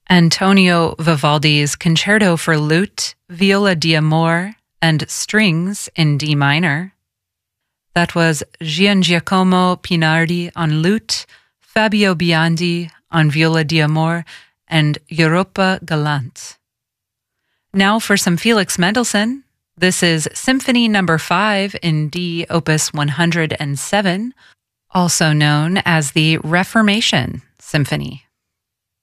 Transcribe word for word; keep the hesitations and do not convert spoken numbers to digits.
Antonio Vivaldi's Concerto for Lute, Viola d'Amore, and Strings in D minor. That was Giangiacomo Pinardi on lute, Fabio Biondi on Viola d'Amore, and Europa Galante. Now for some Felix Mendelssohn. This is Symphony Number five in D, Opus one hundred seven, also known as the Reformation Symphony.